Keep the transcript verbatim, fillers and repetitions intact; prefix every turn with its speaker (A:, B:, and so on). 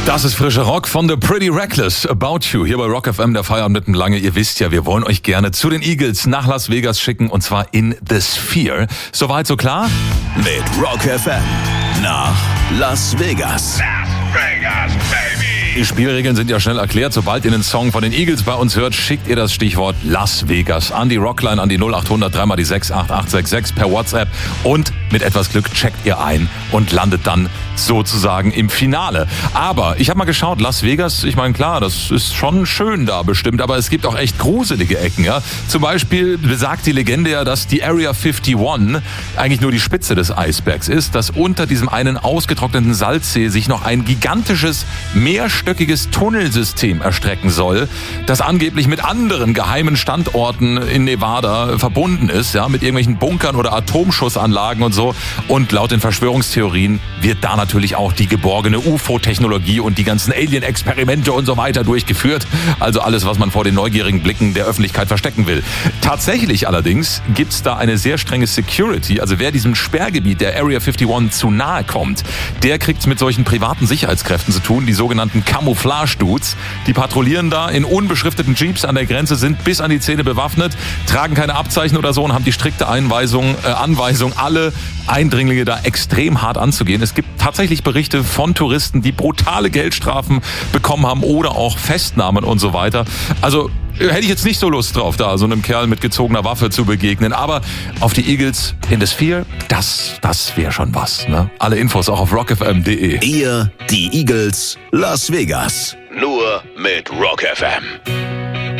A: Das ist frischer Rock von The Pretty Reckless, About You, hier bei Rock F M, der Feierabend mitten lange. Ihr wisst ja, wir wollen euch gerne zu den Eagles nach Las Vegas schicken, und zwar in The Sphere. Soweit, so klar?
B: Mit Rock F M nach Las Vegas.
C: Las Vegas, baby!
A: Die Spielregeln sind ja schnell erklärt. Sobald ihr einen Song von den Eagles bei uns hört, schickt ihr das Stichwort Las Vegas an die Rockline, an die null acht hundert drei mal die sechs acht acht sechs sechs per WhatsApp, und mit etwas Glück checkt ihr ein und landet dann sozusagen im Finale. Aber ich habe mal geschaut, Las Vegas, ich meine, klar, das ist schon schön da bestimmt, aber es gibt auch echt gruselige Ecken. Ja? Zum Beispiel besagt die Legende ja, dass die Area einundfünfzig eigentlich nur die Spitze des Eisbergs ist, dass unter diesem einen ausgetrockneten Salzsee sich noch ein gigantisches, mehrstöckiges Tunnelsystem erstrecken soll, das angeblich mit anderen geheimen Standorten in Nevada verbunden ist, ja, mit irgendwelchen Bunkern oder Atomschussanlagen und so. Und laut den Verschwörungstheorien wird da natürlich auch die geborgene U F O-Technologie und die ganzen Alien-Experimente und so weiter durchgeführt. Also alles, was man vor den neugierigen Blicken der Öffentlichkeit verstecken will. Tatsächlich allerdings gibt's da eine sehr strenge Security. Also wer diesem Sperrgebiet der Area einundfünfzig zu nahe kommt, der kriegt's mit solchen privaten Sicherheitskräften zu tun, die sogenannten Camouflage-Dudes. Die patrouillieren da in unbeschrifteten Jeeps an der Grenze, sind bis an die Zähne bewaffnet, tragen keine Abzeichen oder so und haben die strikte Einweisung, äh, Anweisung, alle Eindringlinge da extrem hart anzugehen. Es gibt tatsächlich Berichte von Touristen, die brutale Geldstrafen bekommen haben oder auch Festnahmen und so weiter. Also hätte ich jetzt nicht so Lust drauf, da so einem Kerl mit gezogener Waffe zu begegnen. Aber auf die Eagles in The Sphere, das, das wäre schon was. Ne? Alle Infos auch auf rock f m punkt d e.
B: Ihr, die Eagles, Las Vegas.
C: Nur mit Rock F M.